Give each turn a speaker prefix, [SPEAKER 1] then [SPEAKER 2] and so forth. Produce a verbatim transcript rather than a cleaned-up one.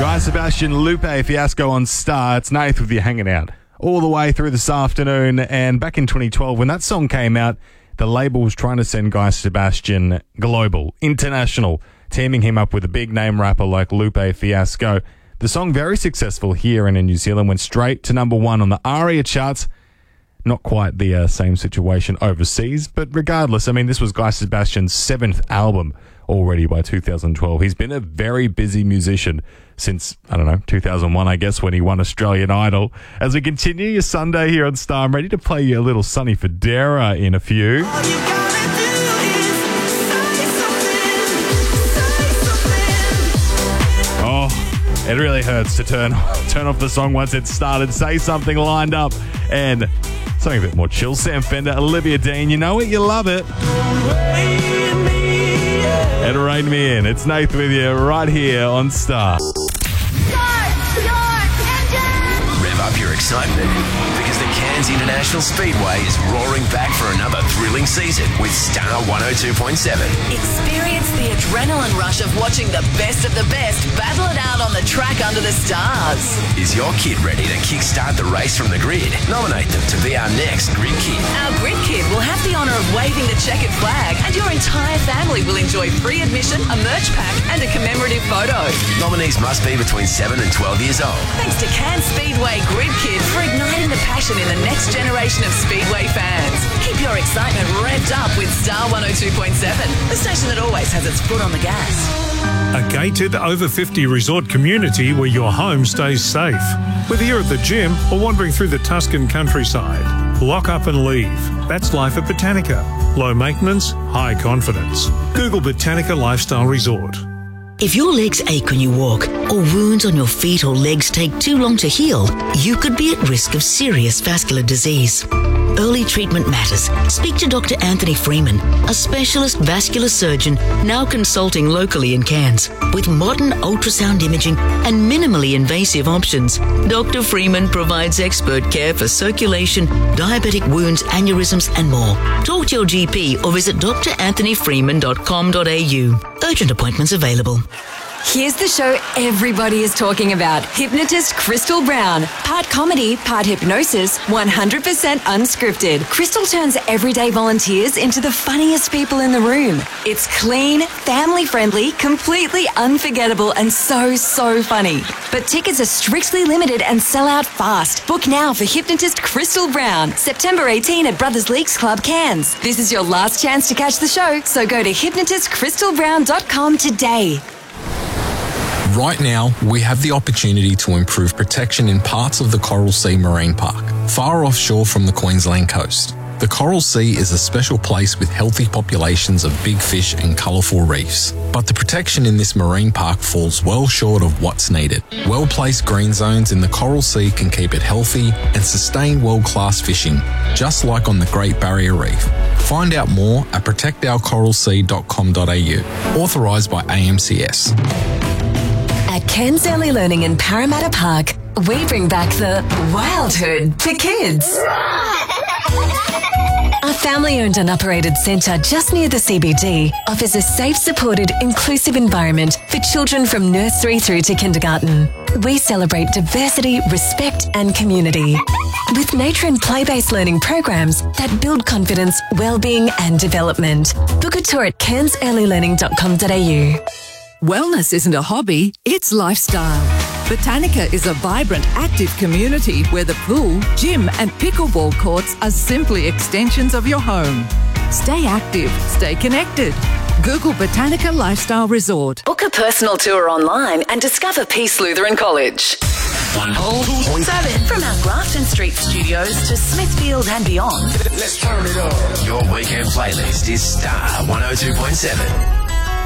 [SPEAKER 1] Guy Sebastian, Lupe Fiasco on Star. It's Nath with you hanging out all the way through this afternoon. And back in twenty twelve, when that song came out, the label was trying to send Guy Sebastian global, international, teaming him up with a big name rapper like Lupe Fiasco. The song, very successful here and in New Zealand, went straight to number one on the ARIA charts. Not quite the uh, same situation overseas, but regardless, I mean, this was Guy Sebastian's seventh album already by two thousand twelve. He's been a very busy musician since, I don't know, two thousand one, I guess, when he won Australian Idol. As we continue your Sunday here on Star, I'm ready to play you a little Sonny Fodera in a few.
[SPEAKER 2] All you gotta do is say something, say something.
[SPEAKER 1] Oh, it really hurts to turn, turn off the song once it's started. Say something lined up. And something a bit more chill. Sam Fender, Olivia Dean, you know it, you love it. And Rain Me In. It's Nath with you right here on Star.
[SPEAKER 2] Start your engine!
[SPEAKER 3] Rev up your excitement because the Cairns International Speedway is roaring back for another thrilling season with Star one oh two point seven.
[SPEAKER 4] Experience the adrenaline rush of watching the best of the best battle it out on the track under the stars.
[SPEAKER 3] Is your kid ready to kickstart the race from the grid? Nominate them to be our next Grid Kid.
[SPEAKER 4] Our Grid Kid will have the honour of waving the checkered flag, and your entire family will enjoy free admission, a merch pack and a commemorative photo.
[SPEAKER 3] Nominees must be between seven and twelve years old.
[SPEAKER 4] Thanks to Cairns Speedway Grid Kid for igniting the passion in the next generation of Speedway fans. Keep your excitement revved up with Star one oh two point seven, the station that always has its foot on the gas.
[SPEAKER 5] A gated over fifty resort community where your home stays safe. Whether you're at the gym or wandering through the Tuscan countryside, lock up and leave. That's life at Botanica. Low maintenance, high confidence. Google Botanica Lifestyle Resort.
[SPEAKER 6] If your legs ache when you walk, or wounds on your feet or legs take too long to heal, you could be at risk of serious vascular disease. Early treatment matters. Speak to Doctor Anthony Freeman, a specialist vascular surgeon now consulting locally in Cairns. With modern ultrasound imaging and minimally invasive options, Doctor Freeman provides expert care for circulation, diabetic wounds, aneurysms and more. Talk to your G P or visit d r anthony freeman dot com dot a u. Urgent appointments available.
[SPEAKER 7] Here's the show everybody is talking about. Hypnotist Crystal Brown. Part comedy, part hypnosis, one hundred percent unscripted. Crystal turns everyday volunteers into the funniest people in the room. It's clean, family-friendly, completely unforgettable, and so, so funny. But tickets are strictly limited and sell out fast. Book now for Hypnotist Crystal Brown. September eighteenth at Brothers Leaks Club, Cairns. This is your last chance to catch the show, so go to hypnotist crystal brown dot com today.
[SPEAKER 8] Right now, we have the opportunity to improve protection in parts of the Coral Sea Marine Park, far offshore from the Queensland coast. The Coral Sea is a special place with healthy populations of big fish and colourful reefs. But the protection in this marine park falls well short of what's needed. Well-placed green zones in the Coral Sea can keep it healthy and sustain world-class fishing, just like on the Great Barrier Reef. Find out more at protect our coral sea dot com dot a u. Authorised by A M C S.
[SPEAKER 7] At Cairns Early Learning in Parramatta Park, we bring back the wildhood to kids. Our family-owned and operated centre just near the C B D offers a safe, supported, inclusive environment for children from nursery through to kindergarten. We celebrate diversity, respect and community with nature and play-based learning programs that build confidence, well-being and development. Book a tour at cairns early learning dot com dot a u.
[SPEAKER 9] Wellness isn't a hobby, it's lifestyle. Botanica is a vibrant, active community where the pool, gym and pickleball courts are simply extensions of your home. Stay active, stay connected. Google Botanica Lifestyle Resort.
[SPEAKER 4] Book a personal tour online and discover Peace Lutheran College.
[SPEAKER 3] one oh two point seven.
[SPEAKER 4] From our Grafton Street studios to Smithfield and beyond.
[SPEAKER 3] Let's turn it on. Your weekend playlist is Star one oh two point seven.